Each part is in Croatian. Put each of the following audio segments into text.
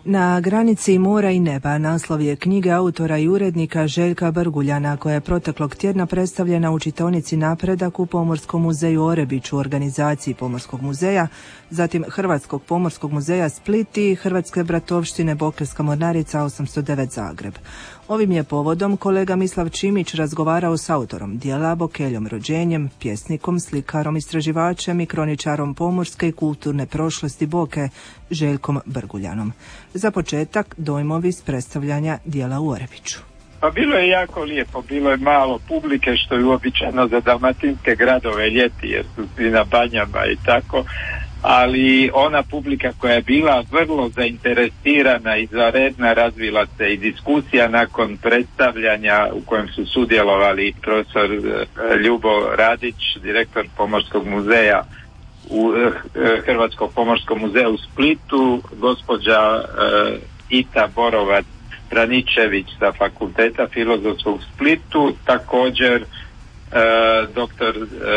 Na granici mora i neba naslov je knjige autora i urednika Željka Brguljana, koja je proteklog tjedna predstavljena u čitaonici Napredak u Pomorskom muzeju Orebić u organizaciji Pomorskog muzeja, zatim Hrvatskog pomorskog muzeja Split i Hrvatske bratovštine Bokeljska mornarica 809 Zagreb. Ovim je povodom kolega Mislav Čimić razgovarao s autorom dijela Bokeljom rođenjem, pjesnikom, slikarom, istraživačem i kroničarom pomorske i kulturne prošlosti Boke, Željkom Brguljanom. Za početak dojmovi s predstavljanja dijela u Orebiću. Pa bilo je jako lijepo, bilo je malo publike, što je uobičajeno za dalmatinske gradove ljeti, jer su svi na banjama i tako, ali ona publika koja je bila vrlo zainteresirana i izvanredna, razvila se i diskusija nakon predstavljanja u kojem su sudjelovali profesor Ljubo Radić, direktor Pomorskog muzeja u Hrvatskog pomorskom muzeja u Splitu, gospođa Ita Borovac Raničević sa Fakulteta filozofskog u Splitu, također doktor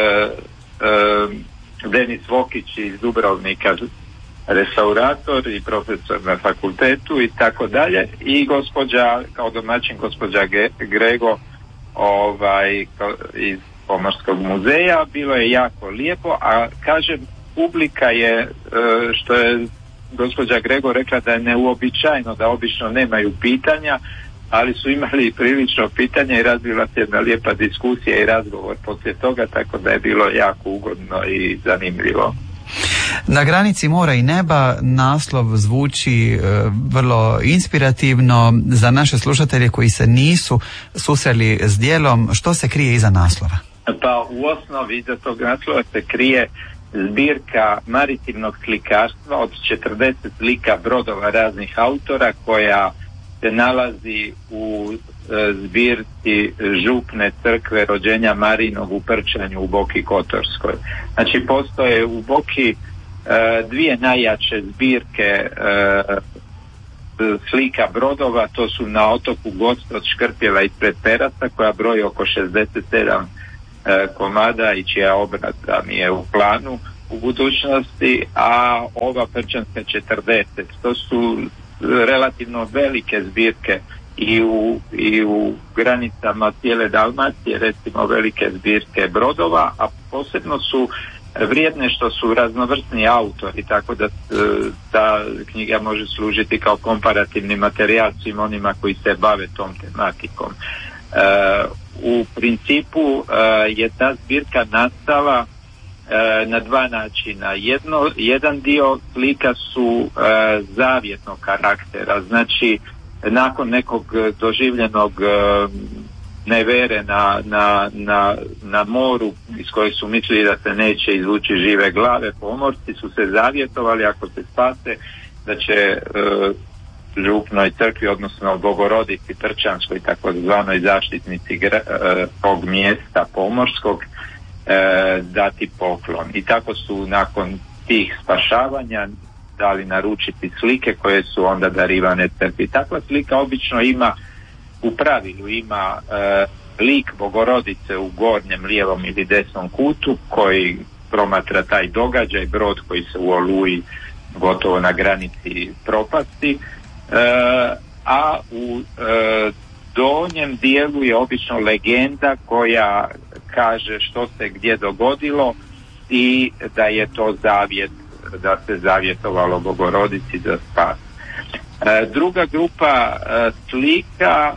Denis Vokić iz Dubrovnika, restaurator i profesor na fakultetu i tako dalje, i gospođa, kao domaćin, gospođa Grego iz Pomorskog muzeja. Bilo je jako lijepo, a kažem, publika je, što je gospođa Grego rekla, da je neuobičajeno, da obično nemaju pitanja, ali su imali prilično pitanja i razvila se jedna lijepa diskusija i razgovor poslije toga, tako da je bilo jako ugodno i zanimljivo. Na granici mora i neba naslov zvuči vrlo inspirativno. Za naše slušatelje koji se nisu susreli s djelom, što se krije iza naslova? Pa u osnovi iza tog naslova se krije zbirka maritimnog slikarstva od 40 slika brodova raznih autora, koja se nalazi u zbirci župne crkve rođenja Marinog u Prčanju u Boki Kotorskoj. Znači, postoje u Boki dvije najjače zbirke slika brodova, to su na otoku Gost od Škrpjeva ispred Peraca, koja broji oko 67 komada i čija obrada mi je u planu u budućnosti, a ova Prčanska 40. To su relativno velike zbirke i u granicama cijele Dalmacije, recimo velike zbirke brodova, a posebno su vrijedne što su raznovrsni autori, tako da ta knjiga može služiti kao komparativni materijal svim onima koji se bave tom tematikom. U principu je ta zbirka nastala na dva načina. Jedan dio slika su zavjetnog karaktera, znači nakon nekog doživljenog nevere na moru, iz kojeg su mislili da se neće izvući žive glave, pomorci su se zavjetovali, ako se spase, da će župnoj crkvi, odnosno Bogorodici Trčanskoj, takozvanoj zaštitnici tog mjesta pomorskog, dati poklon. I tako su nakon tih spašavanja dali naručiti slike koje su onda darivane crkvi. Takva slika obično ima, u pravilu ima lik Bogorodice u gornjem lijevom ili desnom kutu koji promatra taj događaj, brod koji se u oluji gotovo na granici propasti, a u donjem dijelu je obično legenda koja kaže što se gdje dogodilo i da je to zavjet, da se zavjetovalo Bogorodici za spas. Druga grupa slika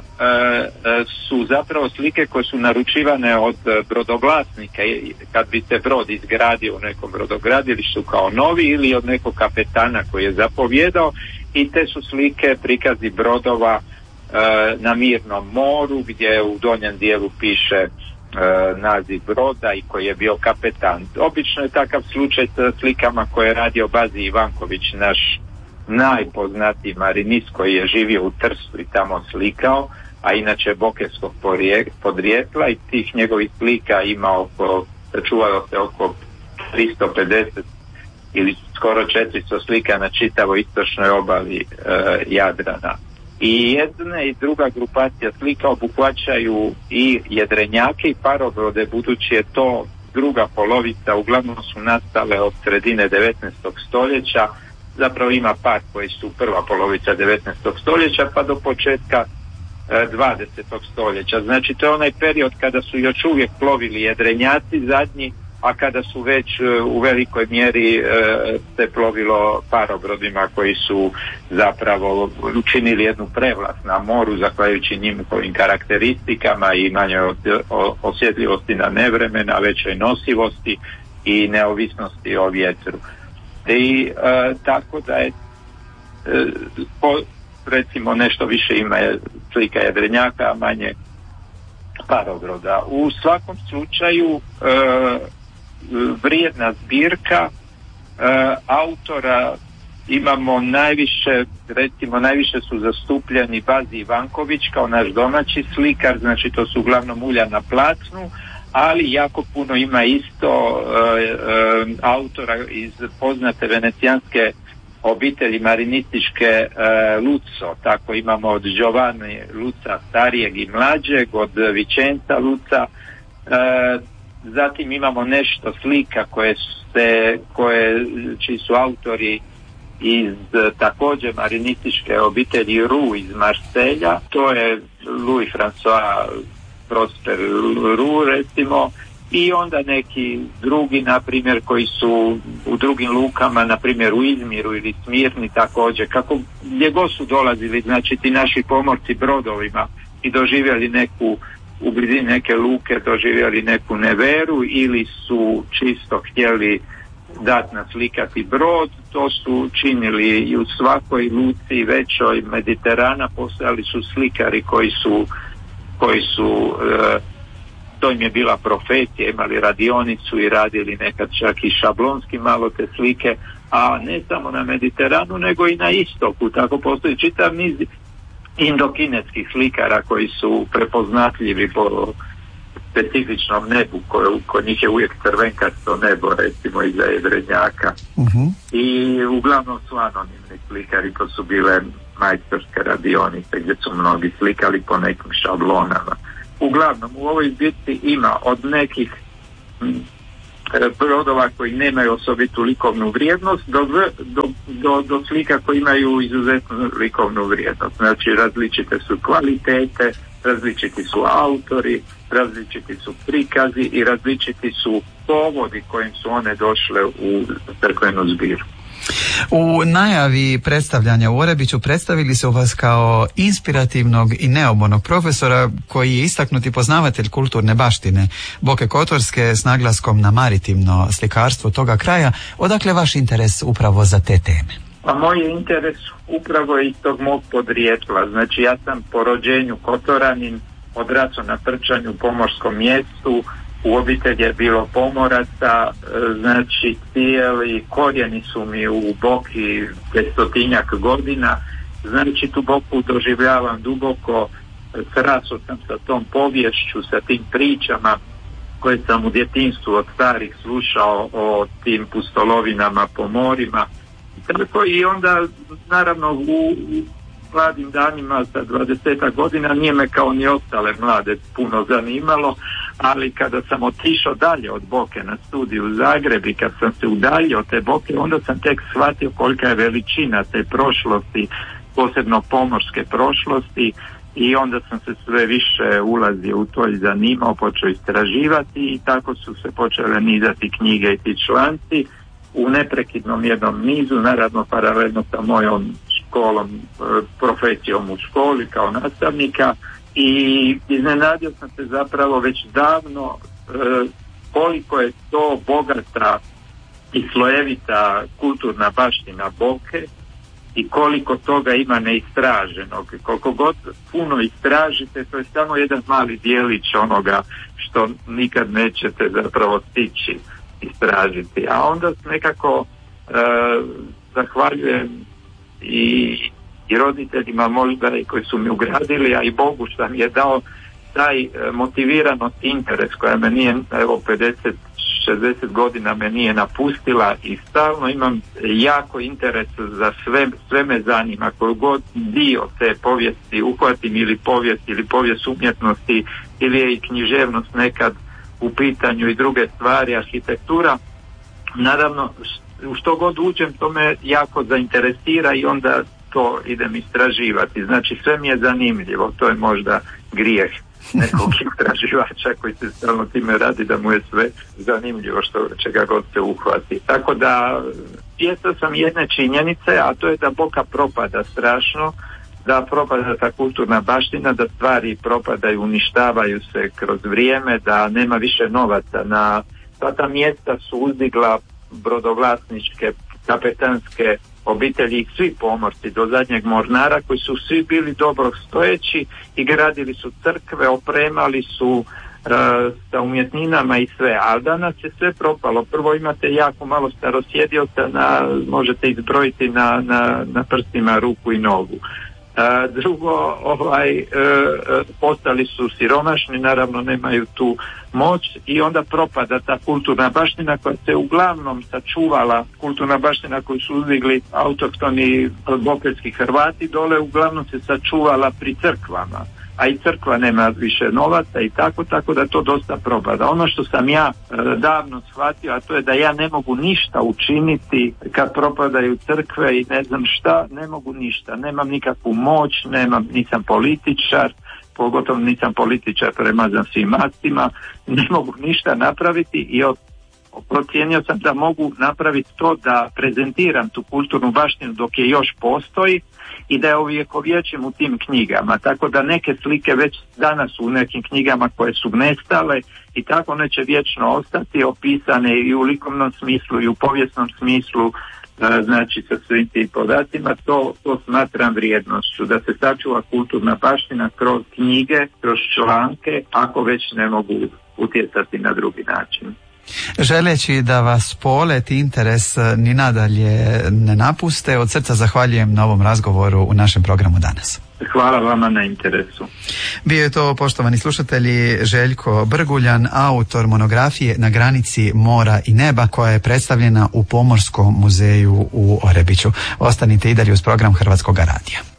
su zapravo slike koje su naručivane od brodovlasnika, kad bi se brod izgradio u nekom brodogradilištu kao novi, ili od nekog kapetana koji je zapovjedao, i te su slike prikazi brodova na mirnom moru, gdje u donjem dijelu piše naziv broda i koji je bio kapetan. Obično je takav slučaj sa slikama koje je radio Bazi Ivanković, naš najpoznatiji marinist koji je živio u Trstu i tamo slikao, a inače bokeljskog podrijetla, i tih njegovih slika ima sačuvalo se oko 350 ili skoro 400 slika na čitavoj istočnoj obali Jadrana. I jedna i druga grupacija slika obuhvaćaju i jedrenjake i parobrode, budući je to druga polovica, uglavnom su nastale od sredine 19. stoljeća, zapravo ima par koji su prva polovica 19. stoljeća pa do početka 20. stoljeća. Znači to je onaj period kada su još uvijek plovili jedrenjaci zadnji, a kada su već u velikoj mjeri se plovilo parobrodima koji su zapravo učinili jednu prevlast na moru zahvaljujući njihovim karakteristikama i manjoj osjetljivosti na nevremena, većoj nosivosti i neovisnosti o vjetru. I tako da je recimo nešto više ima slika jedrenjaka, a manje parobroda. U svakom slučaju vrijedna zbirka autora imamo najviše su zastupljeni Bazi Ivanković kao naš domaći slikar, znači to su uglavnom ulja na platnu, ali jako puno ima isto autora iz poznate venecijanske obitelji marinističke Luco, tako imamo od Giovanni Luca starijeg i mlađeg, od Vicenza Luca, zatim imamo nešto slika čiji su autori iz također marinističke obitelji Roux iz Marselja, to je Louis François Prosper Roux recimo, i onda neki drugi, na primjer, koji su u drugim lukama, na primjer u Izmiru ili Smirni također, gdje god su dolazili, znači ti naši pomorci brodovima i doživjeli u blizini neke luke doživjeli neku neveru ili su čisto htjeli dati naslikati brod, to su činili i u svakoj luci većoj Mediterana postojali su slikari koji su to im je bila profesija, imali radionicu i radili nekad čak i šablonski malo te slike, a ne samo na Mediteranu nego i na istoku, tako postoji čitav niz indokineskih slikara koji su prepoznatljivi po specifičnom nebu, kod njih je uvijek crvenkasto nebo, recimo iza jedrenjaka. I uglavnom su anonimni slikari, to su bile majstorske radionice gdje su mnogi slikali po nekim šablonama. Uglavnom u ovoj zbirci ima od nekih brodova koji nemaju osobitu likovnu vrijednost do slika koji imaju izuzetnu likovnu vrijednost. Znači različite su kvalitete, različiti su autori, različiti su prikazi i različiti su povodi kojim su one došle u crkvenu zbirku. U najavi predstavljanja u Orebiću predstavili su vas kao inspirativnog i neomornog profesora koji je istaknuti poznavatelj kulturne baštine Boke Kotorske s naglaskom na maritimno slikarstvo toga kraja. Odakle vaš interes upravo za te teme? Pa moj je interes upravo iz tog mog podrijetla. Znači ja sam po rođenju Kotoranin, odrasao na Trčanju, pomorskom mjestu, u obitelji je bilo pomoraca, znači cijeli korijeni su mi u Boki 500 godina, znači tu Boku doživljavam duboko, srasao sam sa tom poviješću, sa tim pričama koje sam u djetinjstvu od starih slušao o tim pustolovinama po morima. Tako i onda naravno u mladim danima sa 20 godina nije me kao ni ostale mlade puno zanimalo, ali kada sam otišao dalje od Boke na studiju u Zagreb i kad sam se udaljio od te Boke, onda sam tek shvatio kolika je veličina te prošlosti, posebno pomorske prošlosti, i onda sam se sve više ulazio u to i zanimao, počeo istraživati i tako su se počele nizati knjige i ti članci u neprekidnom jednom nizu, naravno paralelno sa mojom školom, profesijom u školi kao nastavnika, i iznenadio sam se zapravo već davno koliko je to bogata i slojevita kulturna baština Boke i koliko toga ima neistraženog. Koliko god puno istražite, to je samo jedan mali dijelić onoga što nikad nećete zapravo stići istražiti. A onda nekako zahvaljujem i roditeljima možda i koji su mi ugradili, a i Bogu što mi je dao taj motiviranost, interes koja me nije, evo 50-60 godina me nije napustila i stalno imam jako interes za sve me zanima, koju god dio te povijesti uhvatim, ili povijest umjetnosti, ili je i književnost nekad u pitanju i druge stvari, arhitektura. Naravno u što god uđem to me jako zainteresira i onda to idem istraživati. Znači sve mi je zanimljivo, to je možda grijeh nekog istraživača koji se stalno time radi, da mu je sve zanimljivo čega god se uhvati. Tako da svjestan sam jedne činjenice, a to je da Boka propada strašno, da propada ta kulturna baština, da stvari propadaju, uništavaju se kroz vrijeme, da nema više novaca. Na sva ta mjesta su uzdigla brodovlasničke, kapetanske obitelji i svi pomorci do zadnjeg mornara koji su svi bili dobro stojeći i gradili su crkve, opremali su sa umjetninama i sve, ali danas je sve propalo. Prvo imate jako malo starosjedioca, možete izbrojiti na prstima ruku i nogu. Drugo, postali su siromašni, naravno nemaju tu moć i onda propada ta kulturna baština koja se uglavnom sačuvala, kulturna baština koju su uzdigli autohtoni bokeljski Hrvati dole, uglavnom se sačuvala pri crkvama, a i crkva nema više novaca i tako da to dosta propada. Ono što sam ja davno shvatio, a to je da ja ne mogu ništa učiniti kad propadaju crkve i ne znam šta, ne mogu ništa, nemam nikakvu moć, nisam političar, pogotovo nisam političar premazan svim aktima, ne mogu ništa napraviti i procijenio sam da mogu napraviti to da prezentiram tu kulturnu baštinu dok je još postoji i da je ovjekovječim u tim knjigama, tako da neke slike već danas u nekim knjigama koje su nestale i tako one će vječno ostati opisane i u likovnom smislu i u povijesnom smislu, znači sa svim tim podacima. To smatram vrijednošću, da se sačuva kulturna baština kroz knjige, kroz članke, ako već ne mogu utjecati na drugi način. Želeći da vas polet i interes ni nadalje ne napuste, od srca zahvaljujem na ovom razgovoru u našem programu danas. Hvala vama na interesu. Bio je to, poštovani slušatelji, Željko Brguljan, autor monografije Na granici mora i neba, koja je predstavljena u Pomorskom muzeju u Orebiću. Ostanite i dalje uz program Hrvatskog radija.